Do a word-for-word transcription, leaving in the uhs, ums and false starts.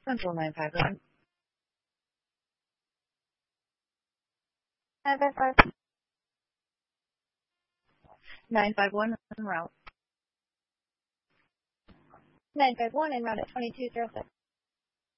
Central nine five one. nine five five. nine five one en route. nine five one en route at twenty-two zero six.